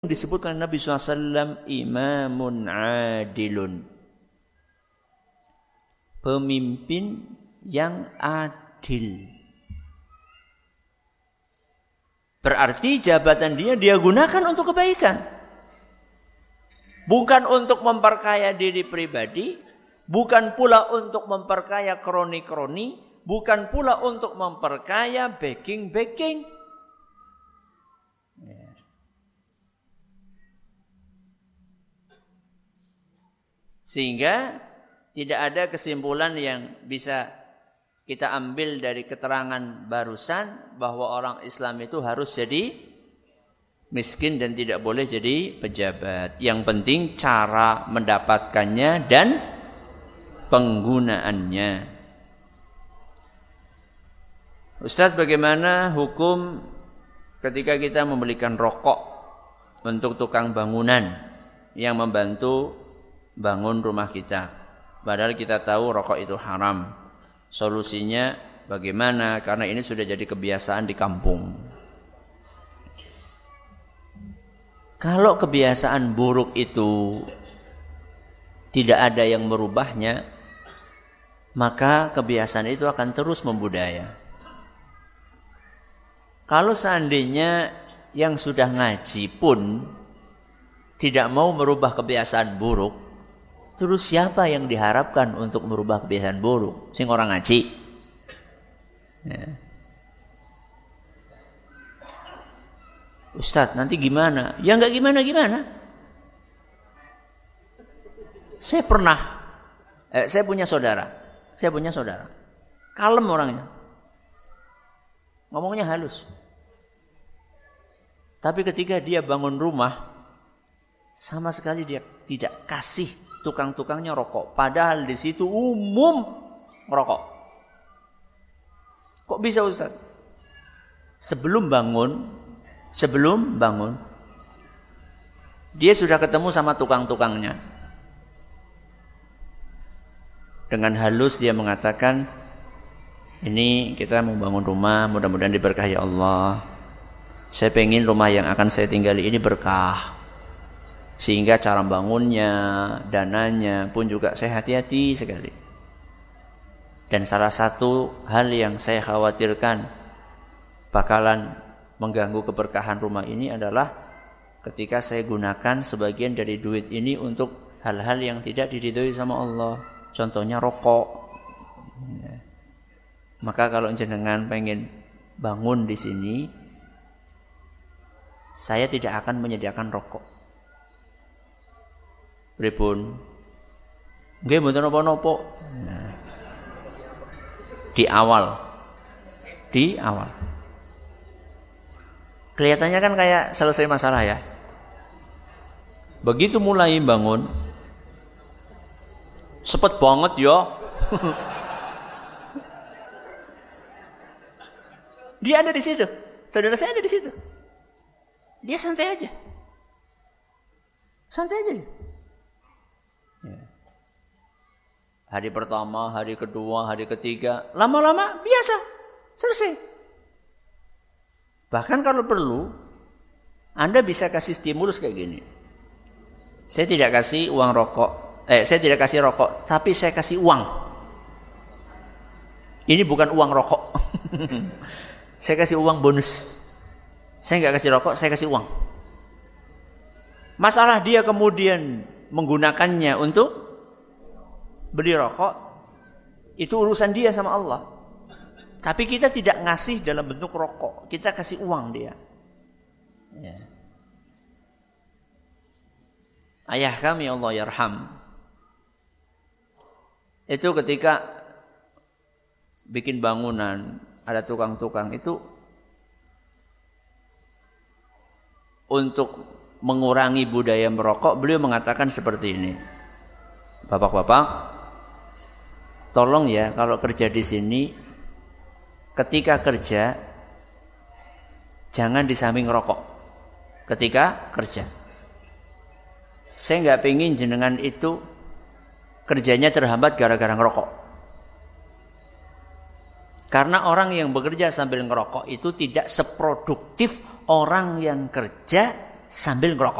disebutkan Nabi SAW imamun adilun, pemimpin yang adil. Berarti jabatan dia gunakan untuk kebaikan, bukan untuk memperkaya diri pribadi, bukan pula untuk memperkaya kroni-kroni, bukan pula untuk memperkaya backing. Sehingga tidak ada kesimpulan yang bisa kita ambil dari keterangan barusan bahwa orang Islam itu harus jadi miskin dan tidak boleh jadi pejabat. Yang penting cara mendapatkannya dan penggunaannya. Ustaz, bagaimana hukum ketika kita membelikan rokok untuk tukang bangunan yang membantu bangun rumah kita, padahal kita tahu rokok itu haram? Solusinya bagaimana? Karena ini sudah jadi kebiasaan di kampung. Kalau kebiasaan buruk itu tidak ada yang merubahnya, maka kebiasaan itu akan terus membudaya. Kalau seandainya yang sudah ngaji pun tidak mau merubah kebiasaan buruk, terus siapa yang diharapkan untuk merubah kebiasaan buruk? Sing orang ngaji. Ya. Ustadz, nanti gimana? Ya enggak gimana-gimana. Saya punya saudara. Kalem orangnya. Ngomongnya halus. Tapi ketika dia bangun rumah, sama sekali dia tidak kasih tukang-tukangnya rokok, padahal di situ umum merokok. Kok bisa, Ustaz? Sebelum bangun, dia sudah ketemu sama tukang-tukangnya. Dengan halus dia mengatakan, ini kita mau bangun rumah, mudah-mudahan diberkahi Allah. Saya pengen rumah yang akan saya tinggali ini berkah, sehingga cara bangunnya, dananya pun juga saya hati-hati sekali. Dan salah satu hal yang saya khawatirkan bakalan mengganggu keberkahan rumah ini adalah ketika saya gunakan sebagian dari duit ini untuk hal-hal yang tidak diridhoi sama Allah. Contohnya rokok. Maka kalau jenengan pengen bangun di sini, saya tidak akan menyediakan rokok. Pripun? Nggih mboten napa-napa. Nah, di awal. Kelihatannya kan kayak selesai masalah ya. Begitu mulai bangun, cepet banget ya. Dia ada di situ. Saudara saya ada di situ. Dia santai aja. Ya. Hari pertama, hari kedua, hari ketiga, lama-lama biasa, selesai. Bahkan kalau perlu, Anda bisa kasih stimulus kayak gini. Saya tidak kasih uang rokok, saya tidak kasih rokok, tapi saya kasih uang. Ini bukan uang rokok. Saya kasih uang bonus. Saya nggak kasih rokok, saya kasih uang. Masalah dia kemudian menggunakannya untuk beli rokok, itu urusan dia sama Allah. Tapi kita tidak ngasih dalam bentuk rokok, kita kasih uang dia. Ya. Ayah kami Allah yarham, itu ketika bikin bangunan, ada tukang-tukang itu untuk mengurangi budaya merokok, beliau mengatakan seperti ini. Bapak-bapak, tolong ya kalau kerja di sini, ketika kerja jangan di samping rokok. Ketika kerja, saya nggak pengen jenengan itu kerjanya terhambat gara-gara ngerokok. Karena orang yang bekerja sambil ngerokok itu tidak seproduktif orang yang kerja sambil ngerokok.